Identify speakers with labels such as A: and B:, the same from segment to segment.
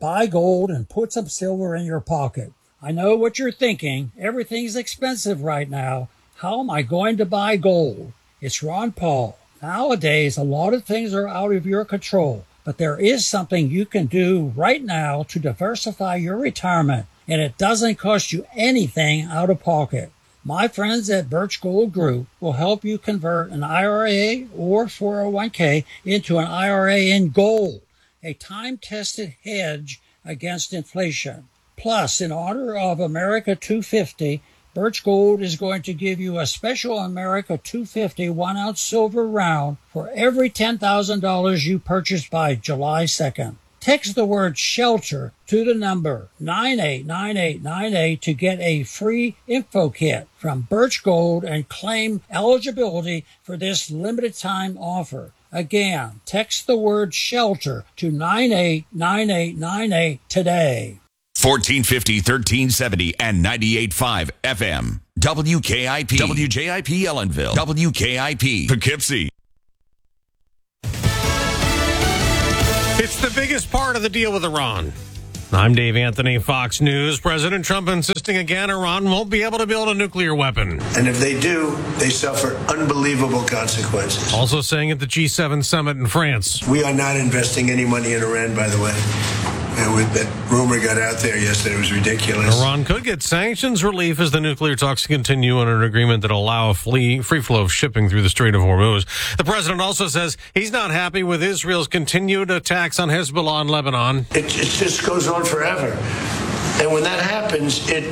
A: Buy gold and put some silver in your pocket. I know what you're thinking. Everything's expensive right now. How am I going to buy gold? It's Ron Paul. Nowadays, a lot of things are out of your control, but there is something you can do right now to diversify your retirement, and it doesn't cost you anything out of pocket. My friends at Birch Gold Group will help you convert an IRA or 401k into an IRA in gold, a time-tested hedge against inflation. Plus, in honor of America 250, Birch Gold is going to give you a special America 250 1-ounce silver round for every $10,000 you purchase by July 2nd. Text the word SHELTER to the number 989898 to get a free info kit from Birch Gold and claim eligibility for this limited time offer. Again, text the word SHELTER to 989898 today.
B: 1450, 1370, and 98.5 FM. WKIP. WJIP Ellenville. WKIP Poughkeepsie.
C: It's the biggest part of the deal with Iran. I'm Dave Anthony, Fox News. President Trump insisting again Iran won't be able to build a nuclear weapon.
D: And if they do, they suffer unbelievable consequences.
C: Also saying at the G7 summit in France.
D: We are not investing any money in Iran, by the way. That rumor got out there yesterday. It was ridiculous.
C: Iran could get sanctions relief as the nuclear talks continue on an agreement that will allow a free flow of shipping through the Strait of Hormuz. The president also says he's not happy with Israel's continued attacks on Hezbollah in Lebanon.
D: It just goes on forever. And when that happens, it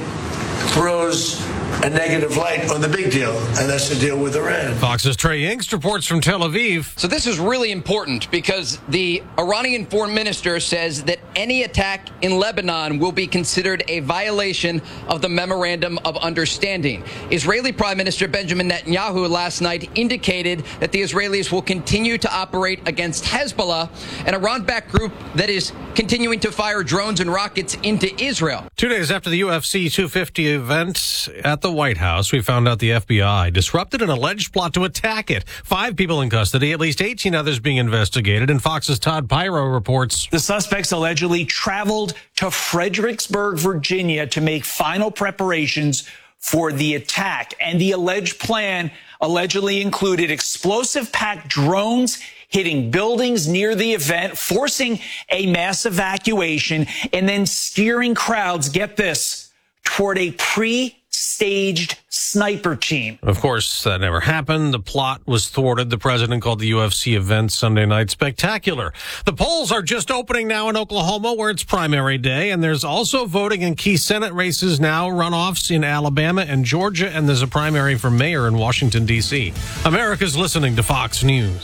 D: throws a negative light on the big deal, and that's the deal with Iran.
C: Fox's Trey Yingst reports from Tel Aviv.
E: So this is really important because the Iranian foreign minister says that any attack in Lebanon will be considered a violation of the Memorandum of Understanding. Israeli Prime Minister Benjamin Netanyahu last night indicated that the Israelis will continue to operate against Hezbollah, an Iran-backed group that is continuing to fire drones and rockets into Israel.
C: 2 days after the UFC 250 event at the White House, we found out the FBI disrupted an alleged plot to attack it. 5 people in custody, at least 18 others being investigated, and Fox's Todd Pyro reports.
F: The suspects allegedly traveled to Fredericksburg, Virginia to make final preparations for the attack. And the alleged plan allegedly included explosive-packed drones hitting buildings near the event, forcing a mass evacuation, and then steering crowds, get this, toward a pre-staged sniper team.
C: Of course, that never happened. The plot was thwarted. The president called the UFC event Sunday night spectacular. The polls are just opening now in Oklahoma, where it's primary day, and there's also voting in key Senate races now, runoffs in Alabama and Georgia, and there's a primary for mayor in Washington, D.C. America's listening to Fox News.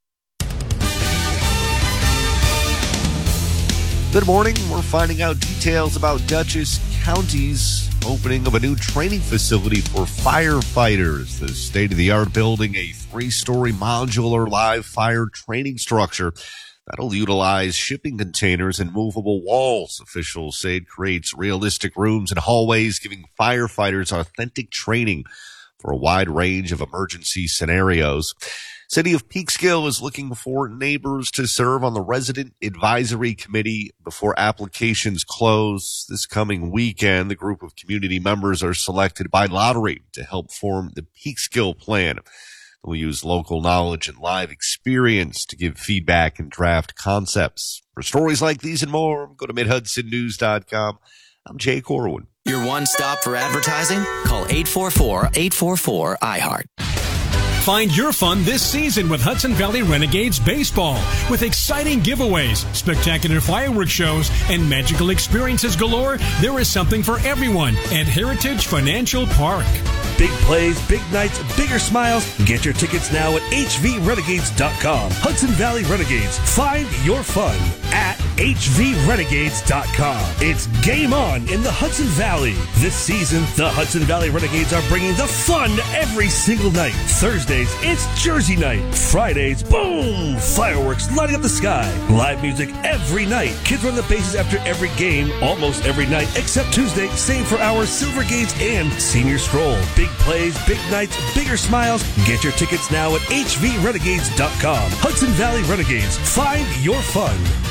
G: Good morning. We're finding out details about Dutchess County's opening of a new training facility for firefighters. The state-of-the-art building, a 3-story modular live fire training structure that'll utilize shipping containers and movable walls. Officials say it creates realistic rooms and hallways, giving firefighters authentic training for a wide range of emergency scenarios. City of Peekskill is looking for neighbors to serve on the Resident Advisory Committee before applications close this coming weekend. The group of community members are selected by lottery to help form the Peekskill plan. They'll use local knowledge and live experience to give feedback and draft concepts. For stories like these and more, go to MidHudsonNews.com. I'm Jay Corwin.
H: Your one stop for advertising? Call 844-844-iHeart.
I: Find your fun this season with Hudson Valley Renegades Baseball. With exciting giveaways, spectacular fireworks shows, and magical experiences galore, there is something for everyone at Heritage Financial Park.
J: Big plays, big nights, bigger smiles. Get your tickets now at hvrenegades.com. Hudson Valley Renegades. Find your fun at hvrenegades.com. It's game on in the Hudson Valley. This season, the Hudson Valley Renegades are bringing the fun every single night. Thursdays, it's Jersey night. Fridays, boom! Fireworks lighting up the sky. Live music every night. Kids run the bases after every game, almost every night, except Tuesday. Same for our Silver Gates and Senior Stroll. Big plays, big nights, bigger smiles. Get your tickets now at hvrenegades.com. Hudson Valley Renegades. Find your fun at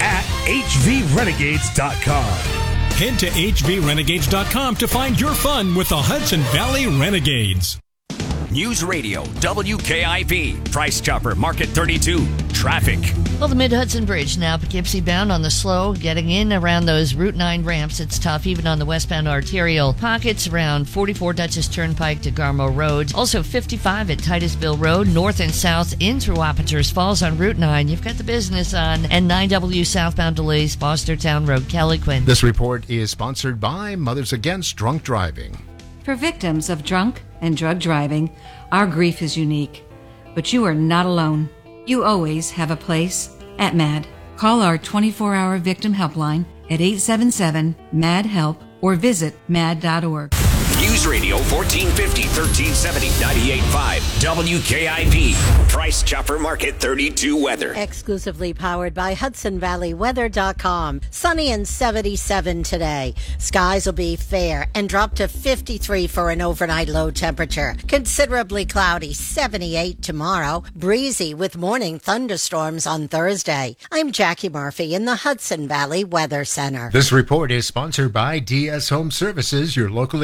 J: hvrenegades.com.
I: Head to hvrenegades.com to find your fun with the Hudson Valley Renegades.
B: News Radio, WKIP, Price Chopper, Market 32, traffic.
K: Well, the Mid-Hudson Bridge now Poughkeepsie bound on the slow, getting in around those Route 9 ramps. It's tough even on the westbound arterial. Pockets around 44 Dutchess Turnpike to Garmo Road. Also 55 at Titusville Road, north and south in through Operators Falls on Route 9. You've got the business on, and 9W southbound delays, Fostertown Road, Kelly Quinn.
L: This report is sponsored by Mothers Against Drunk Driving.
M: For victims of drunk and drug driving, our grief is unique. But you are not alone. You always have a place at MAD. Call our 24-hour victim helpline at 877-MAD-HELP or visit mad.org.
B: News Radio 1450, 1370, 98.5, WKIP, Price Chopper Market 32 weather.
N: Exclusively powered by HudsonValleyWeather.com. Sunny and 77 today. Skies will be fair and drop to 53 for an overnight low temperature. Considerably cloudy, 78 tomorrow. Breezy with morning thunderstorms on Thursday. I'm Jackie Murphy in the Hudson Valley Weather Center.
L: This report is sponsored by DS Home Services, your local